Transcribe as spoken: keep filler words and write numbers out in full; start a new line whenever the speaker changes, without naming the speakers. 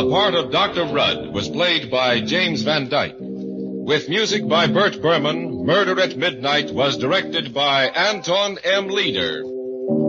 The part of Doctor Rudd was played by James Van Dyke. With music by Bert Berman, Murder at Midnight was directed by Anton M. Leader.